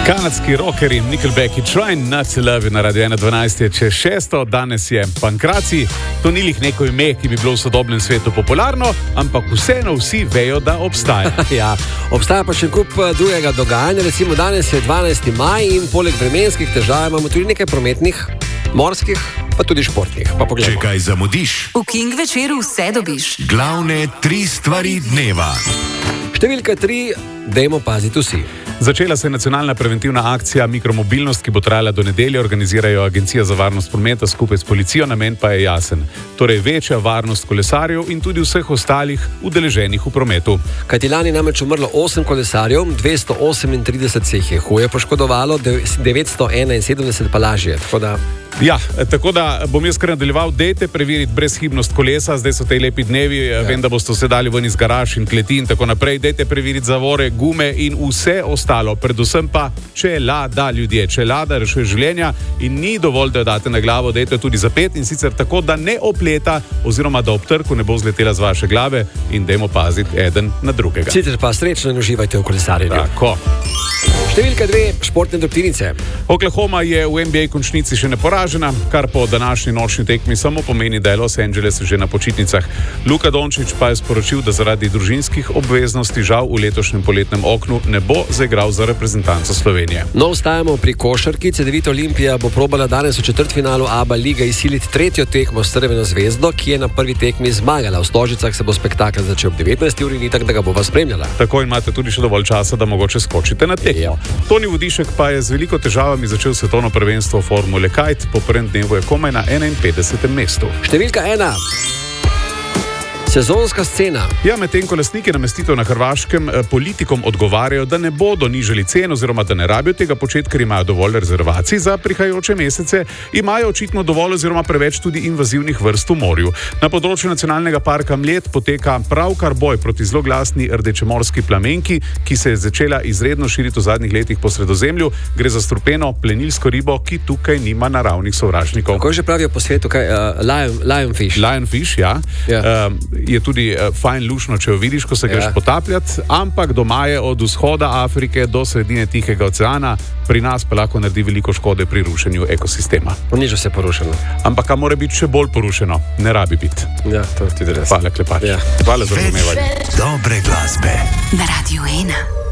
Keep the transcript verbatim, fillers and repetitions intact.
Kanadski rockeri Nickelback Trying Not to Love na Radio ena dvanajst je čez šesto, danes je Pankraci. To ni lih neko ime, ki bi bilo v sodobnem svetu popularno, ampak vseeno vsi vejo, da obstaja. Ja, obstaja pa še kup drugega dogajanja, recimo danes je dvanajsti maj in poleg vremenskih težav imamo tudi nekaj prometnih, morskih, pa tudi športnih. Pa če kaj zamudiš, v King večeru vse dobiš. Glavne tri stvari dneva. Številka tri, dajmo paziti vsi. Začela se je nacionalna preventivna akcija Mikromobilnost, ki bo trajala do nedelje, organizirajo Agencija za varnost prometa skupaj s policijo, namen pa je jasen. Torej večja varnost kolesarjev in tudi vseh ostalih udeleženih v prometu. Kajti lani namreč umrlo osem kolesarjev, dvesto osemintrideset se jih je huje poškodovalo, devetsto enainsedemdeset pa lažje. Tako da... Ja, tako da bom jaz kar nadaljeval, dejte preveriti brezhibnost kolesa, zdaj so te lepi dnevi, ja. Vem, da boste vse dali ven iz garaž in kleti in tako naprej, dejte preveriti zavore, gume in vse ostalo, predvsem pa čelada ljudje, čelada rešuje življenja in ni dovolj, da jo date na glavo, dejte tudi za pet in sicer tako, da ne opleta oziroma da ob trku ne bo zletela z vaše glave in dajmo paziti eden na drugega. Sicer pa srečno in uživajte v kolesarjenju. Tako. Številka dve, športne drobtinice. Oklahoma je v N B A končnici še neporažena, kar po današnji nočni tekmi samo pomeni, da je Los Angeles že na počitnicah. Luka Dončić pa je sporočil, da zaradi družinskih obveznosti žal v letošnjem poletnem oknu ne bo zaigral za reprezentanco Slovenije. No, ostajamo pri košarki. Cedevita Olimpija bo probala danes v četrtfinalu ABA lige izsiliti tretjo tekmo s Crveno zvezdo, ki je na prvi tekmi zmagala. V Stožicah se bo spektakel začel ob devetnajsti uri in tako, da ga bova spremljala. Tako imate tudi še dovolj časa, da mogoče skočite na tekmo. Toni Vodišek pa je z veliko težavami začel svetovno prvenstvo Formule Kite, po prvem dnevu je komaj na enainpetdesetem mestu. Številka ena. Sezonska scena. Ja, medtem ko lastniki namestitev na Hrvaškem politikom odgovarjajo, da ne bodo nižali cen oziroma da ne rabijo tega početi, ker imajo dovolj rezervacij za prihajajoče mesece, imajo očitno dovolj oziroma preveč tudi invazivnih vrst v morju. Na področju nacionalnega parka Mljet poteka pravkar boj proti zloglasni rdečemorski plamenki, ki se je začela izredno širiti v zadnjih letih po Sredozemlju. Gre za strupeno plenilsko ribo, ki tukaj nima naravnih sovražnikov. Kako že pravijo po svetu, kaj, uh, lion, lionfish? Lionfish, ja. Yeah. Um, je tudi uh, fajn lušno, če jo vidiš, ko se greš yeah. potapljati, ampak doma je od vzhoda Afrike do sredine Tihega oceana, pri nas pa lahko naredi veliko škode pri rušenju ekosistema. Nič vse porušeno. Ampak a mora biti še bolj porušeno? Ne rabi biti. Ja, to ti res. Hvala, Klepač. Ja. Hvala za razumevanje. Dobre glasbe. Na Radio ena.